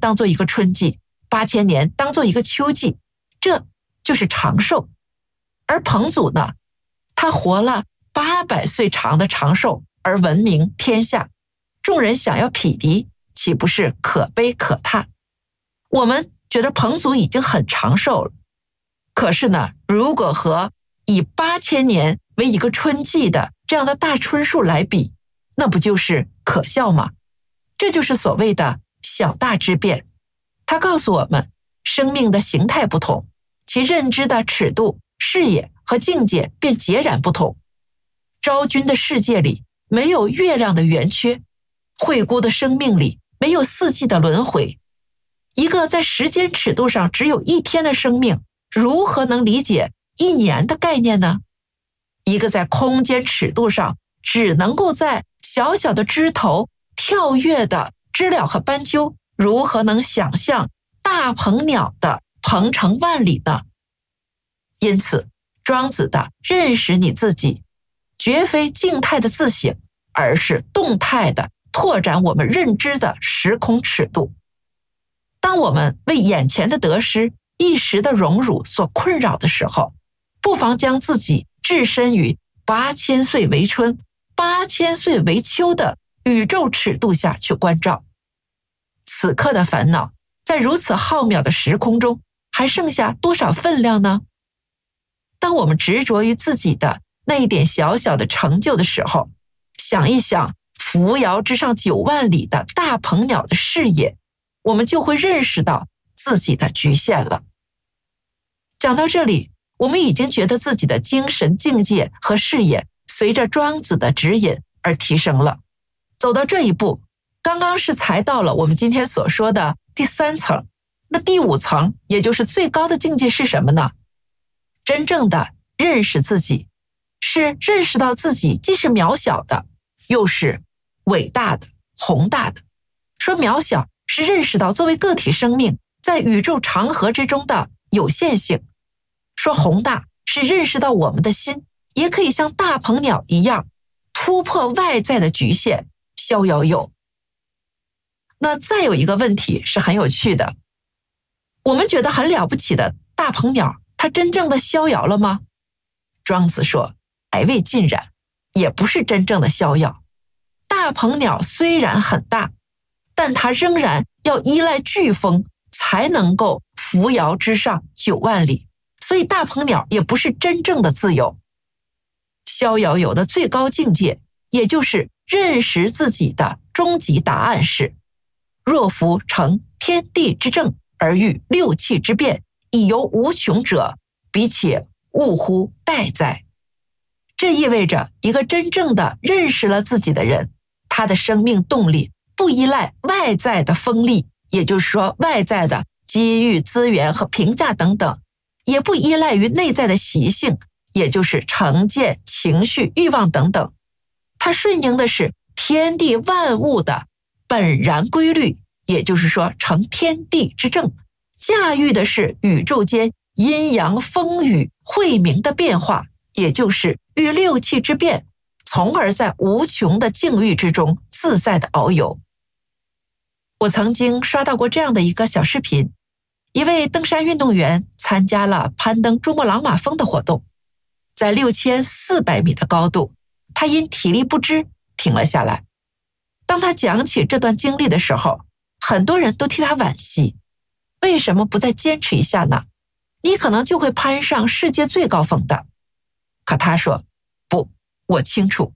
当做一个春季，8000年当做一个秋季，这就是长寿。而彭祖呢，他活了800岁长的长寿而闻名天下，众人想要匹敌，岂不是可悲可叹？我们觉得彭祖已经很长寿了，可是呢，如果和以8000年为一个春季的这样的大春数来比，那不就是可笑吗？这就是所谓的小大之变。它告诉我们，生命的形态不同，其认知的尺度、视野和境界便截然不同。昭君的世界里没有月亮的圆缺，惠姑的生命里没有四季的轮回。一个在时间尺度上只有1天的生命，如何能理解1年的概念呢？一个在空间尺度上只能够在小小的枝头跳跃的知了和斑鸠，如何能想象大鹏鸟的鹏程万里呢？因此，庄子的认识你自己，绝非静态的自省，而是动态的拓展我们认知的时空尺度。当我们为眼前的得失、一时的荣辱所困扰的时候，不妨将自己置身于8000岁为春、8000岁为秋的宇宙尺度下去关照。此刻的烦恼，在如此浩渺的时空中，还剩下多少分量呢？当我们执着于自己的那一点小小的成就的时候，想一想扶摇之上9万里的大鹏鸟的视野，我们就会认识到自己的局限了。讲到这里，我们已经觉得自己的精神境界和视野随着庄子的指引而提升了。走到这一步，刚刚是才到了我们今天所说的第3层，那第5层，也就是最高的境界是什么呢？真正的认识自己，是认识到自己既是渺小的，又是伟大的、宏大的。说渺小，是认识到作为个体生命在宇宙长河之中的有限性；说宏大，是认识到我们的心也可以像大鹏鸟一样突破外在的局限，逍遥游。那再有一个问题是很有趣的，我们觉得很了不起的大鹏鸟，它真正的逍遥了吗？庄子说，还未尽然，也不是真正的逍遥。大鹏鸟虽然很大，但它仍然要依赖飓风才能够扶摇之上9万里，所以大鹏鸟也不是真正的自由。逍遥游的最高境界，也就是认识自己的终极答案是：若夫成天地之正，而欲六气之变，以游无穷者，彼且勿乎待哉。这意味着一个真正的认识了自己的人，他的生命动力不依赖外在的风力，也就是说外在的机遇、资源和评价等等，也不依赖于内在的习性，也就是成见、情绪、欲望等等。它顺应的是天地万物的本然规律，也就是说成天地之正，驾驭的是宇宙间阴阳风雨晦明的变化，也就是遇六气之变，从而在无穷的境遇之中自在的遨游。我曾经刷到过这样的一个小视频，一位登山运动员参加了攀登珠穆朗玛峰的活动，在6400米的高度，他因体力不支停了下来。当他讲起这段经历的时候，很多人都替他惋惜，为什么不再坚持一下呢？你可能就会攀上世界最高峰的。可他说，不，我清楚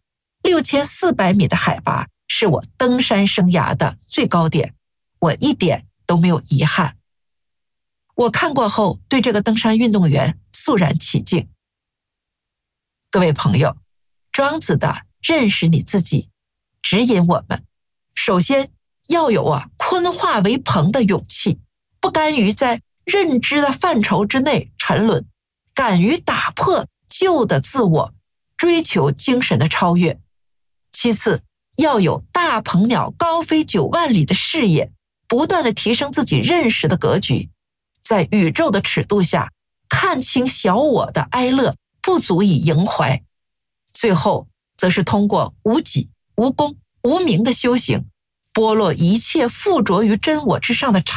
，6400米的海拔是我登山生涯的最高点，我一点都没有遗憾。我看过后，对这个登山运动员肃然起敬。各位朋友，庄子的认识你自己指引我们，首先要有鲲化为鹏的勇气，不甘于在认知的范畴之内沉沦，敢于打破旧的自我，追求精神的超越。其次，要有大鹏鸟高飞9万里的视野，不断地提升自己认识的格局，在宇宙的尺度下看清小我的哀乐不足以迎怀。最后则是通过无己、无功、无名的修行，剥落一切附着于真我之上的